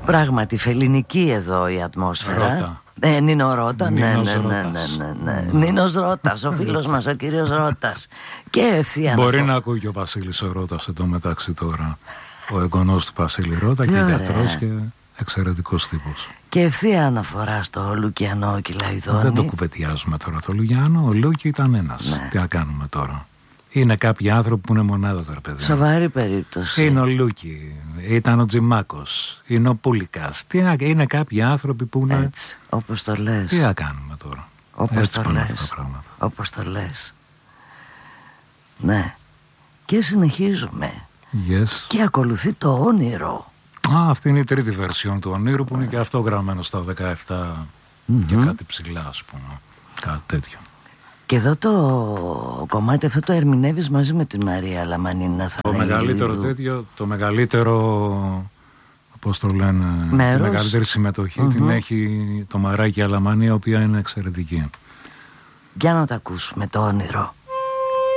Πράγματι, φεληνική εδώ η ατμόσφαιρα. Ρώτα. Νίνο Ρώτα, ναι. Νίνος Ρώτας, ο φίλος μας, ο κύριος Ρώτας. Και ευθεία. Μπορεί να ακούει και ο Βασίλης ο Ρώτας εντωμεταξύ τώρα. Ο εγγονός του Βασίλη Ρώτα και γιατρός και εξαιρετικός τύπος. Και ευθεία αναφορά στο Λουκιανό Κυλαϊδόνη. Δεν το κουβεντιάζουμε τώρα το Λουκιανό. Ο Λούκι ήταν ένας. Ναι. Τι να κάνουμε τώρα. Είναι κάποιοι άνθρωποι που είναι μονάδα τώρα, παιδιά. Σοβαρή περίπτωση. Είναι ο Λούκι, ήταν ο Τζιμάκος, είναι ο Πούλικας. Είναι κάποιοι άνθρωποι που είναι. Έτσι, όπως το λες. Τι να κάνουμε τώρα. Όπως το λες. Όπως το λες. Ναι. Και συνεχίζουμε. Yes. Και ακολουθεί το όνειρο. Αυτή είναι η τρίτη βερσιόν του ονείρου που είναι και αυτό γραμμένο στα 17 και κάτι ψηλά, ας πούμε. Κάτι τέτοιο. Και εδώ το κομμάτι αυτό το ερμηνεύεις μαζί με την Μαρία Λαμανίνα. Το μεγαλύτερο τέτοιο, το μεγαλύτερο, πώς το λένε, τη μεγαλύτερη συμμετοχή την έχει το Μαράκι Αλαμανία, η οποία είναι εξαιρετική. Για να το ακούσουμε το όνειρο.